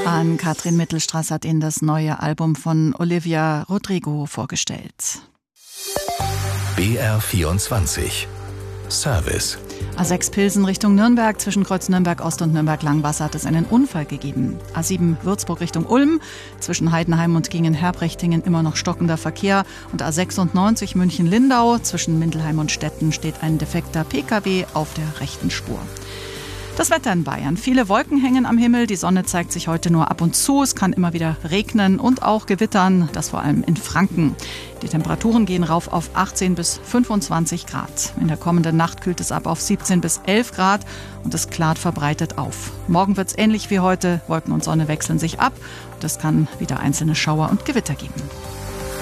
Ann-Kathrin Mittelstraß hat Ihnen das neue Album von Olivia Rodrigo vorgestellt. BR24 Service. A6 Pilsen Richtung Nürnberg, zwischen Kreuz Nürnberg Ost und Nürnberg Langwasser hat es einen Unfall gegeben. A7 Würzburg Richtung Ulm, zwischen Heidenheim und Gingen-Herbrechtingen immer noch stockender Verkehr. Und A96 München-Lindau, zwischen Mindelheim und Stetten steht ein defekter Pkw auf der rechten Spur. Das Wetter in Bayern. Viele Wolken hängen am Himmel. Die Sonne zeigt sich heute nur ab und zu. Es kann immer wieder regnen und auch gewittern. Das vor allem in Franken. Die Temperaturen gehen rauf auf 18 bis 25 Grad. In der kommenden Nacht kühlt es ab auf 17 bis 11 Grad und es klart verbreitet auf. Morgen wird es ähnlich wie heute. Wolken und Sonne wechseln sich ab und es kann wieder einzelne Schauer und Gewitter geben.